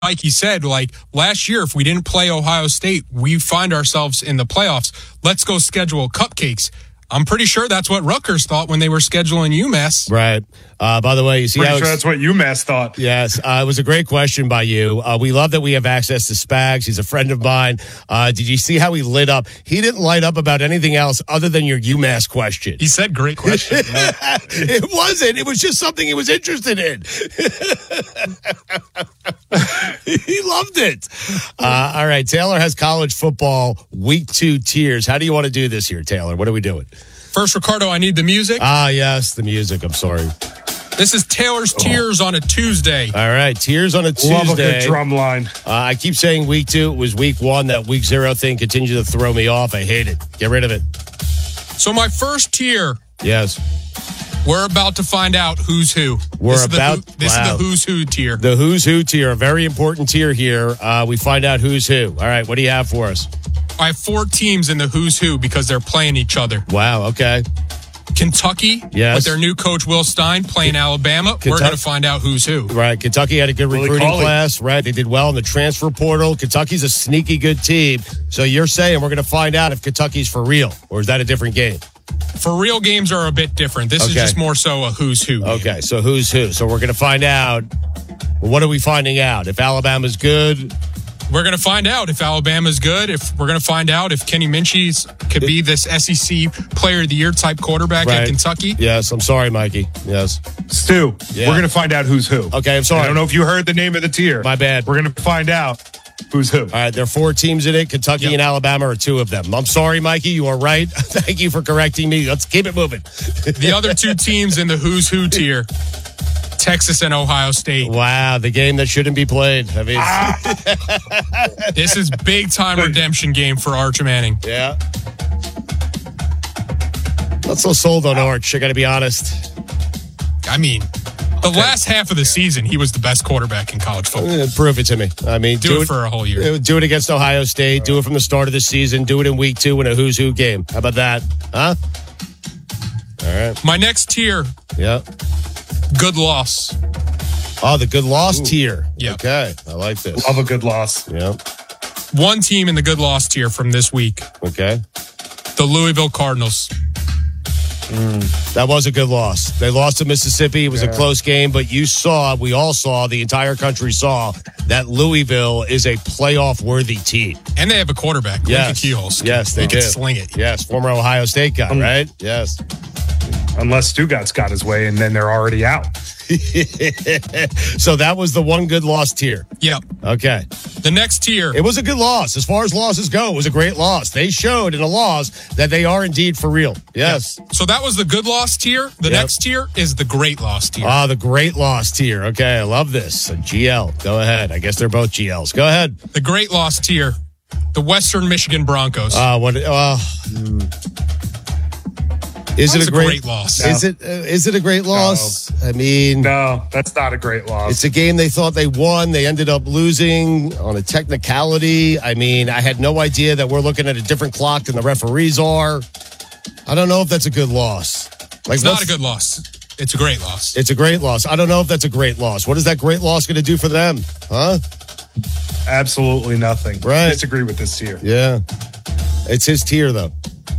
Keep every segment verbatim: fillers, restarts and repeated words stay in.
Mikey said, like last year, if we didn't play Ohio State, we find ourselves in the playoffs. Let's go schedule cupcakes. I'm pretty sure that's what Rutgers thought when they were scheduling UMass. Right. Uh, by the way, you see pretty how sure that's what UMass thought. Yes, uh, it was a great question by you. Uh, we love that we have access to Spags. He's a friend of mine. Uh, did you see how he lit up? He didn't light up about anything else other than your UMass question. He said, "Great question." It wasn't. It was just something he was interested in. He loved it. Uh, all right, Taylor has college football week two tiers. How do you want to do this here, Taylor? What are we doing? First, Ricardo, I need the music. Ah, yes, the music. I'm sorry. This is Taylor's oh. Tiers on a Tuesday. All right, Tiers on a Tuesday. Love a good drum line. Uh, I keep saying week two. It was week one. That week zero thing continues to throw me off. I hate it. Get rid of it. So my first tier. Yes. We're about to find out who's who. We're this about. Is the, this wow. is the who's who tier. The who's who tier. A very important tier here. Uh, we find out who's who. All right, what do you have for us? I have four teams in the who's who because they're playing each other. Wow, okay. Kentucky, yes. with their new coach, Will Stein, playing Alabama. Kentucky. We're going to find out who's who. Right. Kentucky had a good Willie recruiting Cauley. class, right? They did well in the transfer portal. Kentucky's a sneaky good team. So you're saying we're going to find out if Kentucky's for real, or is that a different game? For real games are a bit different. This okay. is just more so a who's who game. Okay, so who's who? So we're going to find out. What are we finding out? If Alabama's good... We're going to find out if Alabama's good. If we're going to find out if Kenny Minchie could be this S E C Player of the Year type quarterback right. at Kentucky. Yes, I'm sorry, Mikey. Yes, Stu. Yeah. We're going to find out who's who. Okay, I'm sorry. I don't know if you heard the name of the tier. My bad. We're going to find out who's who. All right, there are four teams in it. Kentucky yep. and Alabama are two of them. I'm sorry, Mikey. You are right. Thank you for correcting me. Let's keep it moving. The other two teams in the who's who tier. Texas and Ohio State. Wow, the game that shouldn't be played. I mean, ah. This is big time redemption game for Arch Manning. Yeah. Not so sold on Arch, I got to be honest. I mean, the okay. last half of the season, he was the best quarterback in college football. Uh, prove it to me. I mean, do, do it, it for a whole year. Do it against Ohio State. Do it from the start of the season. Do it in week two in a who's who game. How about that? Huh? All right. My next tier. Yeah. Good loss. Oh, the good loss Ooh. tier. Yep. Okay. I like this. Love a good loss. Yeah. One team in the good loss tier from this week. Okay. The Louisville Cardinals. Mm. That was a good loss. They lost to Mississippi. It was yeah. a close game, but you saw, we all saw, the entire country saw that Louisville is a playoff-worthy team. And they have a quarterback. Yes. Lincoln Kehoe. Yes, they he do. Can sling it. Yes, former Ohio State guy, um, right? Yes. Unless Stugatz got his way, and then they're already out. So that was the one good loss tier. Yep. Okay. The next tier. It was a good loss. As far as losses go, it was a great loss. They showed in a loss that they are indeed for real. Yes. Yep. So that was the good loss tier. The yep. next tier is the great loss tier. Ah, the great loss tier. Okay, I love this. A G L. Go ahead. I guess they're both G Ls. Go ahead. The great loss tier. The Western Michigan Broncos. Ah, uh, what? Uh, mm. Is it a great, a great loss? Is no. it? Uh, is it a great loss? No. I mean, no, that's not a great loss. It's a game they thought they won. They ended up losing on a technicality. I mean, I had no idea that we're looking at a different clock than the referees are. I don't know if that's a good loss. Like, it's not a good loss. It's a great loss. It's a great loss. I don't know if that's a great loss. What is that great loss going to do for them? Huh? Absolutely nothing. Right. I disagree with this tier. Yeah. It's his tier, though.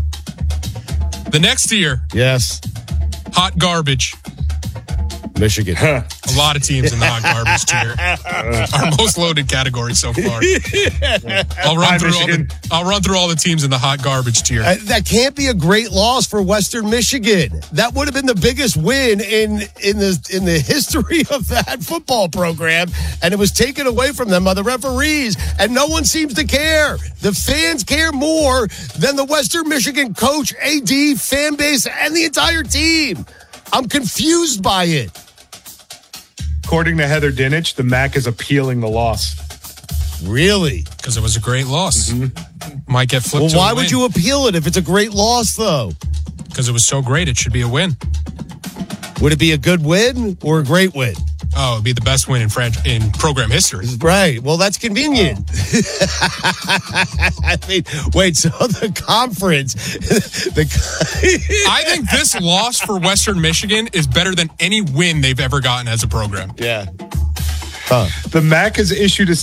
The next tier. Yes. Hot garbage. Michigan. A lot of teams in the hot garbage tier. Our most loaded category so far. I'll run Hi, through all Michigan. the, I'll run through all the teams in the hot garbage tier. Uh, that can't be a great loss for Western Michigan. That would have been the biggest win in in the in the history of that football program, and it was taken away from them by the referees, and no one seems to care. The fans care more than the Western Michigan coach, A D, fan base, and the entire team. I'm confused by it. According to Heather Dinich, the M A C is appealing the loss. Really? Because it was a great loss. Mm-hmm. Might get flipped Well, to a why win. would you appeal it if it's a great loss, though? Because it was so great, it should be a win. Would it be a good win or a great win? Oh, it'd be the best win in French, in program history. Right. Well, that's convenient. Oh. I mean, wait, so the conference. The, I think this loss for Western Michigan is better than any win they've ever gotten as a program. Yeah. The M A C has issued a